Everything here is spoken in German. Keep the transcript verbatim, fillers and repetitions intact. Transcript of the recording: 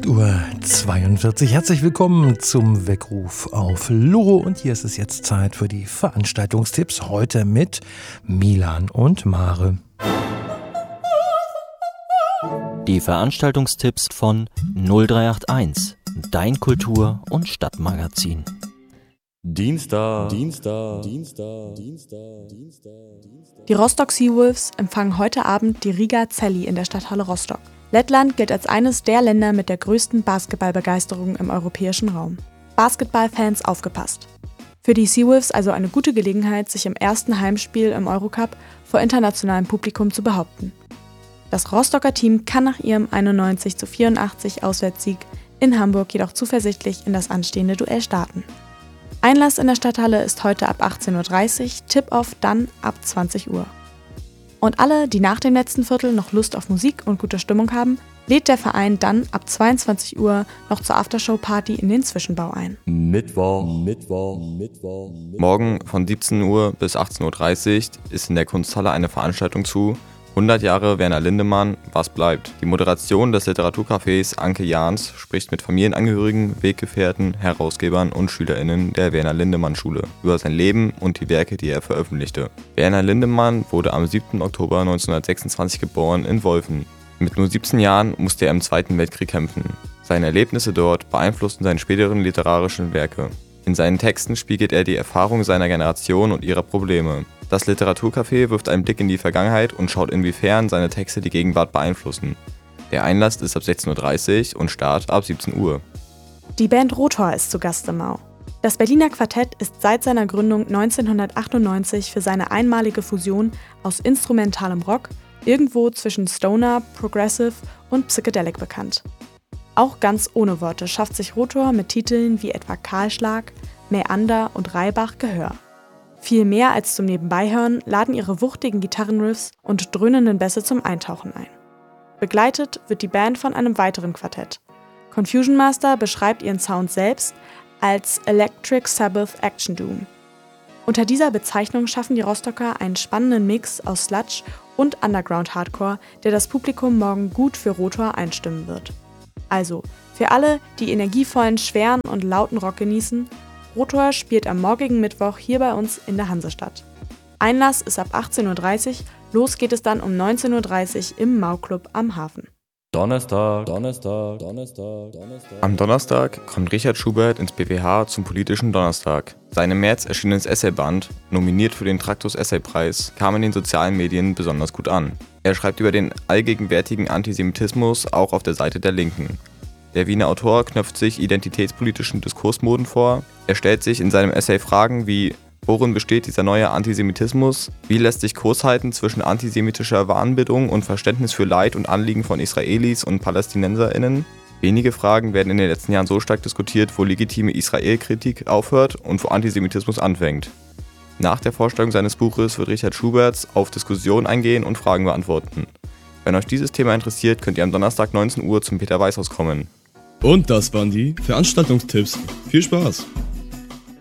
acht Uhr zweiundvierzig. Herzlich willkommen zum Weckruf auf Loro. Und hier ist es jetzt Zeit für die Veranstaltungstipps. Heute mit Milan und Mare. Die Veranstaltungstipps von null drei acht eins, dein Kultur- und Stadtmagazin. Dienstag, Dienstag, Dienstag, Dienstag, Dienstag. Die Rostock Seawolves empfangen heute Abend die Riga Celli in der Stadthalle Rostock. Lettland gilt als eines der Länder mit der größten Basketballbegeisterung im europäischen Raum. Basketballfans aufgepasst! Für die Seawolves also eine gute Gelegenheit, sich im ersten Heimspiel im Eurocup vor internationalem Publikum zu behaupten. Das Rostocker Team kann nach ihrem einundneunzig zu vierundachtzig Auswärtssieg in Hamburg jedoch zuversichtlich in das anstehende Duell starten. Einlass in der Stadthalle ist heute ab achtzehn Uhr dreißig, Tip-Off dann ab zwanzig Uhr. Und alle, die nach dem letzten Viertel noch Lust auf Musik und gute Stimmung haben, lädt der Verein dann ab zweiundzwanzig Uhr noch zur Aftershow-Party in den Zwischenbau ein. Mittwoch, Mittwoch, Mittwoch, Mittwoch. Morgen von siebzehn Uhr bis achtzehn Uhr dreißig ist in der Kunsthalle eine Veranstaltung zu hundert Jahre Werner Lindemann, was bleibt? Die Moderation des Literaturcafés Anke Jahns spricht mit Familienangehörigen, Weggefährten, Herausgebern und SchülerInnen der Werner Lindemann Schule über sein Leben und die Werke, die er veröffentlichte. Werner Lindemann wurde am siebten Oktober neunzehnhundertsechsundzwanzig geboren in Wolfen. Mit nur siebzehn Jahren musste er im Zweiten Weltkrieg kämpfen. Seine Erlebnisse dort beeinflussten seine späteren literarischen Werke. In seinen Texten spiegelt er die Erfahrung seiner Generation und ihrer Probleme. Das Literaturcafé wirft einen Blick in die Vergangenheit und schaut, inwiefern seine Texte die Gegenwart beeinflussen. Der Einlass ist ab sechzehn Uhr dreißig und Start ab siebzehn Uhr. Die Band Rotor ist zu Gast im Mau. Das Berliner Quartett ist seit seiner Gründung neunzehnhundertachtundneunzig für seine einmalige Fusion aus instrumentalem Rock, irgendwo zwischen Stoner, Progressive und Psychedelic bekannt. Auch ganz ohne Worte schafft sich Rotor mit Titeln wie etwa Kahlschlag, Mäander und Reibach Gehör. Viel mehr als zum Nebenbeihören laden ihre wuchtigen Gitarrenriffs und dröhnenden Bässe zum Eintauchen ein. Begleitet wird die Band von einem weiteren Quartett. Confusion Master beschreibt ihren Sound selbst als Electric Sabbath Action Doom. Unter dieser Bezeichnung schaffen die Rostocker einen spannenden Mix aus Sludge und Underground Hardcore, der das Publikum morgen gut für Rotor einstimmen wird. Also, für alle, die energievollen, schweren und lauten Rock genießen, Rotor spielt am morgigen Mittwoch hier bei uns in der Hansestadt. Einlass ist ab achtzehn Uhr dreißig, los geht es dann um neunzehn Uhr dreißig im Mau-Club am Hafen. Donnerstag, Donnerstag, Donnerstag, Donnerstag. Am Donnerstag kommt Richard Schubert ins B W H zum politischen Donnerstag. Sein im März erschienenes Essayband, nominiert für den Traktus Essaypreis, kam in den sozialen Medien besonders gut an. Er schreibt über den allgegenwärtigen Antisemitismus auch auf der Seite der Linken. Der Wiener Autor knöpft sich identitätspolitischen Diskursmoden vor. Er stellt sich in seinem Essay Fragen wie: Worin besteht dieser neue Antisemitismus? Wie lässt sich Kurs halten zwischen antisemitischer Wahnbildung und Verständnis für Leid und Anliegen von Israelis und PalästinenserInnen? Wenige Fragen werden in den letzten Jahren so stark diskutiert, wo legitime Israel-Kritik aufhört und wo Antisemitismus anfängt. Nach der Vorstellung seines Buches wird Richard Schuberts auf Diskussionen eingehen und Fragen beantworten. Wenn euch dieses Thema interessiert, könnt ihr am Donnerstag neunzehn Uhr zum Peter-Weiß-Haus kommen. Und das waren die Veranstaltungstipps. Viel Spaß!